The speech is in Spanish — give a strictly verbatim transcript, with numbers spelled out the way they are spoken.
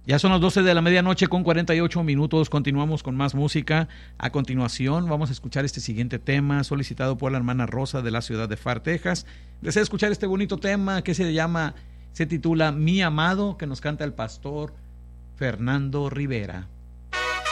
Ya son las doce de la medianoche con cuarenta y ocho minutos. Continuamos con más música. A continuación vamos a escuchar este siguiente tema solicitado por la hermana Rosa de la ciudad de Far, Texas. Desea escuchar este bonito tema que se llama, se titula Mi Amado, que nos canta el pastor Fernando Rivera.